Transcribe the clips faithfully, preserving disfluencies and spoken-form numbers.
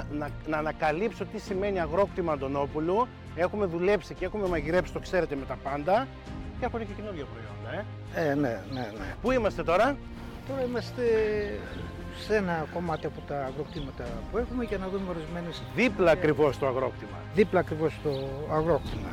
να, να, να ανακαλύψω τι σημαίνει αγρόκτημα Αντωνόπουλου. Έχουμε δουλέψει και έχουμε μαγειρέψει, το ξέρετε, με τα πάντα. Και έχουν και καινούργια προϊόντα, ε. Ε, ναι, ναι, ναι. Πού είμαστε τώρα? Τώρα είμαστε σε ένα κομμάτι από τα αγροκτήματα που έχουμε για να δούμε ορισμένες... Δίπλα ακριβώς στο αγρόκτημα. Δίπλα ακριβώς στο αγρόκτημα.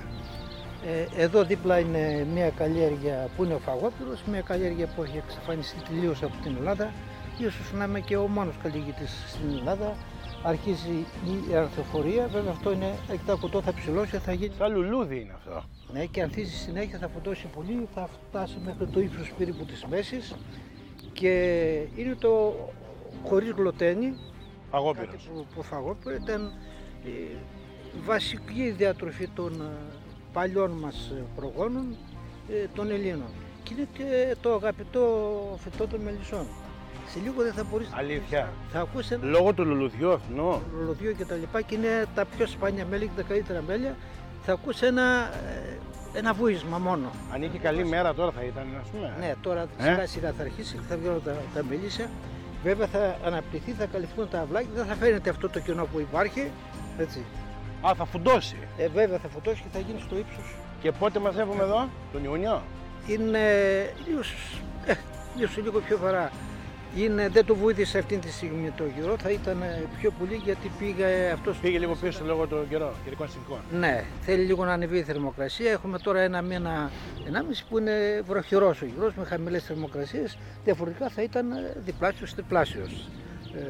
Ε, εδώ δίπλα είναι μια καλλιέργεια που είναι ο φαγόπυρος, μια καλλιέργεια που έχει εξαφανιστεί τελείως από την Ελλάδα. Ίσως να είμαι και ο μόνος καλλιεργητής στην Ελλάδα. Αρχίζει η ανθοφορία, βέβαια αυτό είναι εκτά κουτό, θα ψηλώσει, θα γίνει... Σαν λουλούδι είναι αυτό. Ναι, και ανθίζει συνέχεια, θα φωτώσει πολύ, θα φτάσει μέχρι το ύψος περίπου της μέσης και είναι το χωρίς γλουτένι. Φαγόπυρος. Κάτι που, που φαγόπυρο ήταν η βασική διατροφή των παλιών μας προγόνων, των Ελλήνων. Και είναι και το αγαπητό φυτό των μελισσών. Σε λίγο δεν θα μπορείς... Αλήθεια. Θα ακούσει ένα... Λόγω του λουλουδιού αυτού. Λουλουδιού και τα λοιπά και είναι τα πιο σπάνια μέλη και τα καλύτερα μέλια. Θα ακούσει ένα, ένα βούισμα μόνο. Αν είχε καλή μέρα τώρα θα ήταν, ας πούμε. Ναι, τώρα ε? σιγά σιγά θα αρχίσει και θα βγαίνουν τα, τα μελίσια. Βέβαια θα αναπτυχθεί, θα καλυφθούν τα αυλάκια, δεν θα φαίνεται αυτό το κενό που υπάρχει. Έτσι. Α, θα φουντώσει. Ε, βέβαια θα φουντώσει και θα γίνει στο ύψος. Και πότε μαζεύουμε εδώ, τον Ιούνιο? Είναι ίσως, ε, ίσως λίγο πιο βαρά. Είναι, δεν το βοήθησε αυτή τη στιγμή το καιρό, θα ήταν πιο πολύ γιατί πήγε αυτός... Πήγε λίγο πίσω λόγω του καιρό, καιρικών συνθηκών. Ναι, θέλει λίγο να ανεβεί η θερμοκρασία. Έχουμε τώρα ένα μήνα, ενάμιση που είναι βροχερός ο καιρός με χαμηλές θερμοκρασίες. Διαφορετικά θα ήταν διπλάσιος, τριπλάσιος. Ε,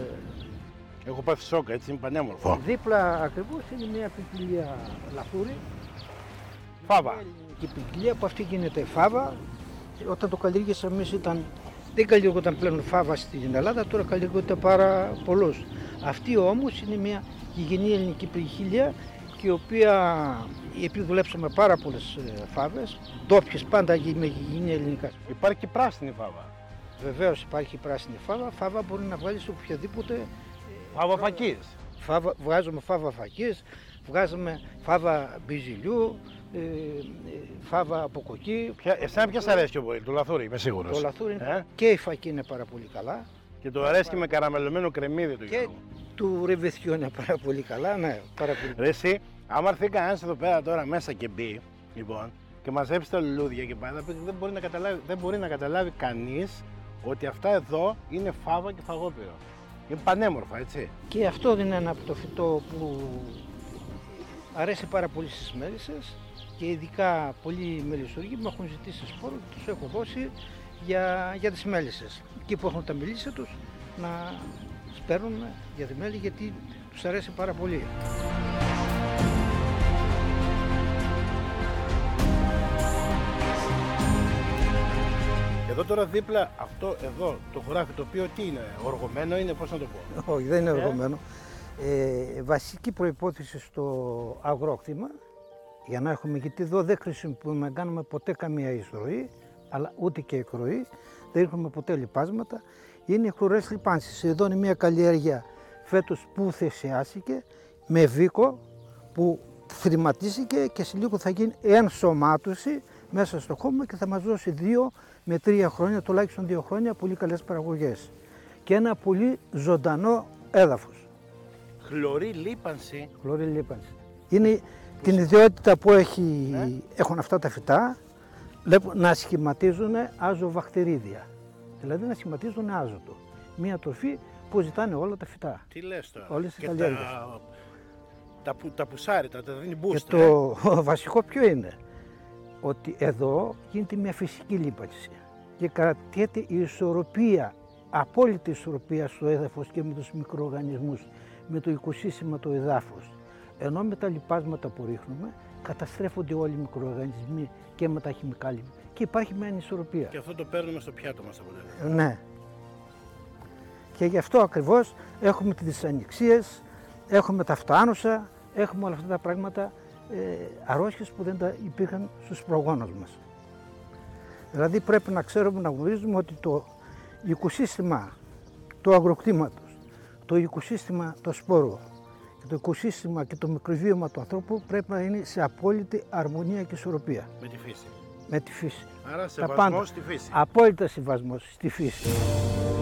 Έχω πάθει σόκα, έτσι είναι πανέμορφο. Δίπλα ακριβώς είναι μια ποικιλία λαχούρι. Φάβα. Και η ποικιλία από αυτή γίνεται φάβα. Όταν το καλλιέργησαμε εμείς ήταν... Δεν καλλιεργούνταν πλέον φάβα στην Ελλάδα, τώρα καλλιεργούνται πάρα πολλούς. Αυτή όμως είναι μια γηγενή ελληνική ποικιλία και η οποία, επειδή δουλέψαμε πάρα πολλές φάβες, ντόπιες πάντα με γηγενή ελληνικά. Υπάρχει και πράσινη φάβα. Βεβαίως υπάρχει πράσινη φάβα, φάβα μπορεί να βγάλει σε οποιαδήποτε... Φάβα φακής. Φάβα, βγάζουμε φάβα φακής, βγάζουμε φάβα μπιζιλιού, Ε, φάβα από κοκκί. Ποια, εσένα ποια σ' αρέσει πιο πολύ, το λαθούρι, είμαι σίγουρος. Το λαθούρι είναι, ε? Και η φακή είναι πάρα πολύ καλά. Και το αρέσει και με καραμελωμένο κρεμμύδι του Και του ρεβιθιού είναι πάρα πολύ καλά, ναι, πάρα πολύ. Ρε εσύ, άμα έρθει κανένας εδώ πέρα τώρα μέσα και μπει, λοιπόν, και μαζέψει τα λουλούδια και πάει, δεν μπορεί να καταλάβει, δεν μπορεί να καταλάβει κανείς ότι αυτά εδώ είναι φάβα και φαγόπυρο. Είναι πανέμορφα, έτσι. Και αυτό είναι ένα από το φυτό που αρέσει πάρα πολύ στις μέλισσες. Και ειδικά πολλοί μελισσουργοί μου έχουν ζητήσει σπόρους και τους έχω δώσει για, για τις μέλισσες. Εκεί που έχουν τα μελίσια τους να σπέρνουν για τη μέλη γιατί τους αρέσει πάρα πολύ. Εδώ τώρα δίπλα αυτό εδώ το χωράφι το οποίο τι είναι, οργωμένο είναι, πώς να το πω? Όχι, δεν είναι οργωμένο. Ε, βασική προϋπόθεση στο αγρόκτημα για να έχουμε, γιατί εδώ δεν χρησιμοποιούμε, δεν κάνουμε ποτέ καμία εισρωή, αλλά ούτε και εκροή, δεν έχουμε ποτέ λιπάσματα, είναι οι χλωρές λιπάνσεις. Εδώ είναι μια καλλιέργεια φέτος που θεσιάστηκε με βίκο που θρηματίστηκε και σε λίγο θα γίνει ενσωμάτωση μέσα στο χώμα και θα μας δώσει δύο με τρία χρόνια, τουλάχιστον δύο χρόνια, πολύ καλές παραγωγές και ένα πολύ ζωντανό έδαφος. Χλωρή λίπανση. Χλωρή λίπανση. Είναι την ιδιότητα που έχει, ναι. έχουν αυτά τα φυτά, να σχηματίζουν αζοβακτηρίδια. Δηλαδή να σχηματίζουν άζωτο. Μια τροφή που ζητάνε όλα τα φυτά. Τι λες τώρα? Όλες οι και καλλιέργειες. Τα, τα, που, τα πουσάρι, τα δίνει booster. Και το ε? βασικό ποιο είναι? Ότι εδώ γίνεται μια φυσική λίπανση και κρατιέται η ισορροπία, απόλυτη ισορροπία στο έδαφος και με τους μικροοργανισμούς, με το οικοσύστημα του εδάφους. Ενώ με τα λιπάσματα που ρίχνουμε καταστρέφονται όλοι οι μικροοργανισμοί και με τα χημικάλια και υπάρχει μια ανισορροπία. Και αυτό το παίρνουμε στο πιάτο μας αποτέλεσμα. Ναι. Και γι' αυτό ακριβώς έχουμε τις δυσανεξίες, έχουμε τα φτάνουσα, έχουμε όλα αυτά τα πράγματα, ε, αρρώστιες που δεν τα υπήρχαν στους προγόνους μας. Δηλαδή πρέπει να ξέρουμε, να γνωρίζουμε ότι το οικοσύστημα του αγροκτήματος, το οικοσύστημα το σπόρο, το οικοσύστημα και το μικροβίωμα του ανθρώπου πρέπει να είναι σε απόλυτη αρμονία και ισορροπία. Με τη φύση. Με τη φύση. Άρα σεβασμός στη φύση. Απόλυτα σεβασμός στη φύση.